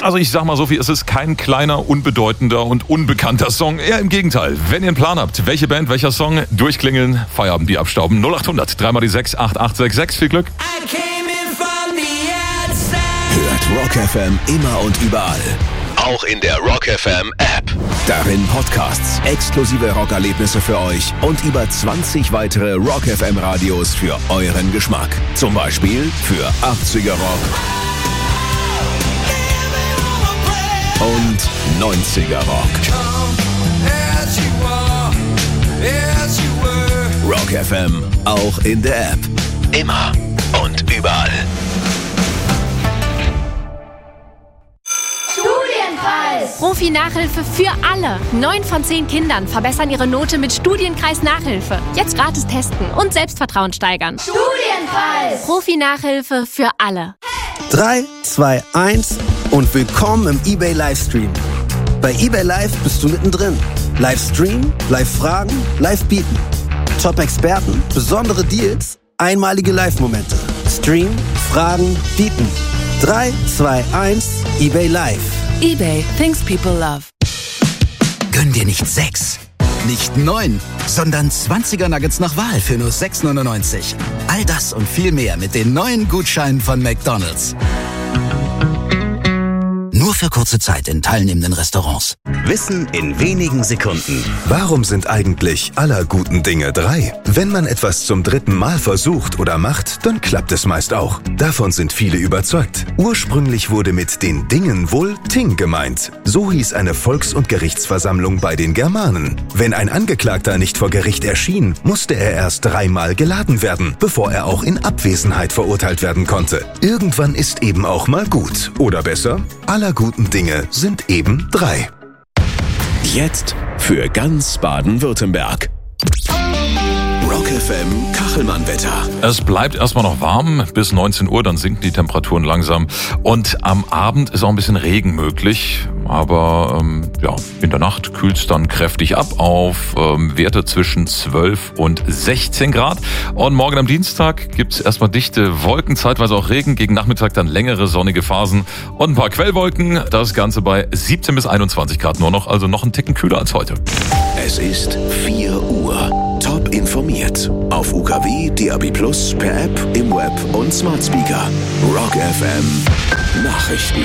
Also ich sag mal so viel, es ist kein kleiner, unbedeutender und unbekannter Song. Eher im Gegenteil. Wenn ihr einen Plan habt, welche Band, welcher Song, durchklingeln, Feierabend, die abstauben. 0800 3 mal die 6 8866. Viel Glück. Hört Rock FM immer und überall. Auch in der Rock FM App. Darin Podcasts, exklusive Rockerlebnisse für euch und über 20 weitere Rock FM Radios für euren Geschmack. Zum Beispiel für 80er Rock und 90er Rock. Rock FM, auch in der App. Immer und überall. Profi-Nachhilfe für alle. 9 von 10 Kindern verbessern ihre Note mit Studienkreis Nachhilfe. Jetzt gratis testen und Selbstvertrauen steigern. Studienkreis! Profi-Nachhilfe für alle. 3, 2, 1 und willkommen im eBay Livestream. Bei eBay Live bist du mittendrin. Livestream, Live-Fragen, Live-Bieten. Top-Experten, besondere Deals, einmalige Live-Momente. Stream, Fragen, Bieten. 3, 2, 1, eBay Live. eBay, things people love. Gönn dir nicht 6, nicht 9, sondern 20er Nuggets nach Wahl für nur 6,99. All das und viel mehr mit den neuen Gutscheinen von McDonald's. Nur für kurze Zeit in teilnehmenden Restaurants. Wissen in wenigen Sekunden. Warum sind eigentlich aller guten Dinge 3? Wenn man etwas zum 3. Mal versucht oder macht, dann klappt es meist auch. Davon sind viele überzeugt. Ursprünglich wurde mit den Dingen wohl Ting gemeint. So hieß eine Volks- und Gerichtsversammlung bei den Germanen. Wenn ein Angeklagter nicht vor Gericht erschien, musste er erst 3 Mal geladen werden, bevor er auch in Abwesenheit verurteilt werden konnte. Irgendwann ist eben auch mal gut. Oder besser, aller guten Dinge sind eben 3. Jetzt für ganz Baden-Württemberg. Rock FM Kachelmann-Wetter. Es bleibt erstmal noch warm bis 19 Uhr, dann sinken die Temperaturen langsam. Und am Abend ist auch ein bisschen Regen möglich. Aber in der Nacht kühlt es dann kräftig ab auf Werte zwischen 12 und 16 Grad. Und morgen am Dienstag gibt es erstmal dichte Wolken, zeitweise auch Regen. Gegen Nachmittag dann längere sonnige Phasen und ein paar Quellwolken. Das Ganze bei 17 bis 21 Grad nur noch, also noch einen Ticken kühler als heute. Es ist 4 Uhr. Top informiert. Auf UKW, DAB+, per App, im Web und Smart Speaker. Rock FM Nachrichten.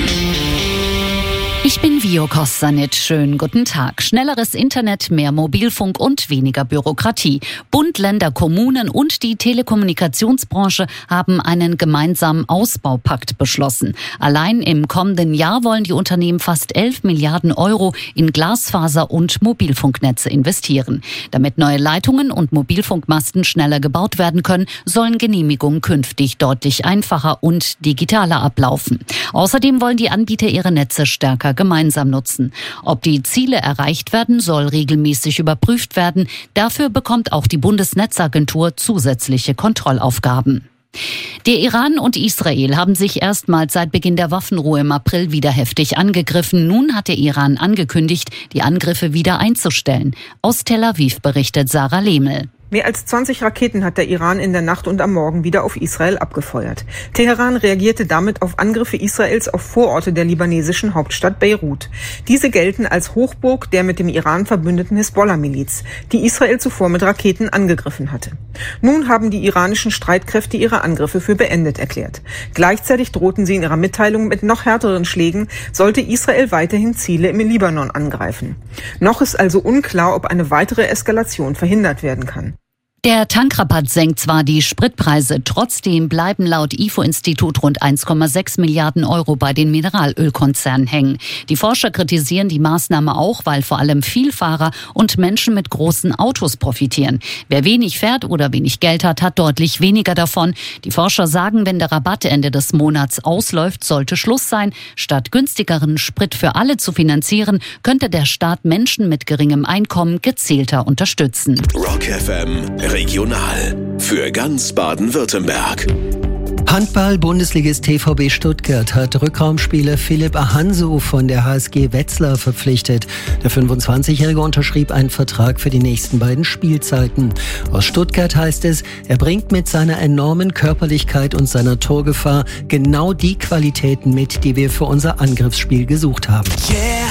Ich bin Vio Kostanic. Schönen guten Tag. Schnelleres Internet, mehr Mobilfunk und weniger Bürokratie. Bund, Länder, Kommunen und die Telekommunikationsbranche haben einen gemeinsamen Ausbaupakt beschlossen. Allein im kommenden Jahr wollen die Unternehmen fast 11 Milliarden Euro in Glasfaser- und Mobilfunknetze investieren. Damit neue Leitungen und Mobilfunkmasten schneller gebaut werden können, sollen Genehmigungen künftig deutlich einfacher und digitaler ablaufen. Außerdem wollen die Anbieter ihre Netze stärker gemeinsam nutzen. Ob die Ziele erreicht werden, soll regelmäßig überprüft werden. Dafür bekommt auch die Bundesnetzagentur zusätzliche Kontrollaufgaben. Der Iran und Israel haben sich erstmals seit Beginn der Waffenruhe im April wieder heftig angegriffen. Nun hat der Iran angekündigt, die Angriffe wieder einzustellen. Aus Tel Aviv berichtet Sarah Lehmel. Mehr als 20 Raketen hat der Iran in der Nacht und am Morgen wieder auf Israel abgefeuert. Teheran reagierte damit auf Angriffe Israels auf Vororte der libanesischen Hauptstadt Beirut. Diese gelten als Hochburg der mit dem Iran verbündeten Hisbollah-Miliz, die Israel zuvor mit Raketen angegriffen hatte. Nun haben die iranischen Streitkräfte ihre Angriffe für beendet erklärt. Gleichzeitig drohten sie in ihrer Mitteilung mit noch härteren Schlägen, sollte Israel weiterhin Ziele im Libanon angreifen. Noch ist also unklar, ob eine weitere Eskalation verhindert werden kann. Der Tankrabatt senkt zwar die Spritpreise, trotzdem bleiben laut IFO-Institut rund 1,6 Milliarden Euro bei den Mineralölkonzernen hängen. Die Forscher kritisieren die Maßnahme auch, weil vor allem Vielfahrer und Menschen mit großen Autos profitieren. Wer wenig fährt oder wenig Geld hat, hat deutlich weniger davon. Die Forscher sagen, wenn der Rabatt Ende des Monats ausläuft, sollte Schluss sein. Statt günstigeren Sprit für alle zu finanzieren, könnte der Staat Menschen mit geringem Einkommen gezielter unterstützen. Rock FM Regional für ganz Baden-Württemberg. Handball-Bundesligist TVB Stuttgart hat Rückraumspieler Philipp Ahansu von der HSG Wetzlar verpflichtet. Der 25-Jährige unterschrieb einen Vertrag für die nächsten beiden Spielzeiten. Aus Stuttgart heißt es, er bringt mit seiner enormen Körperlichkeit und seiner Torgefahr genau die Qualitäten mit, die wir für unser Angriffsspiel gesucht haben.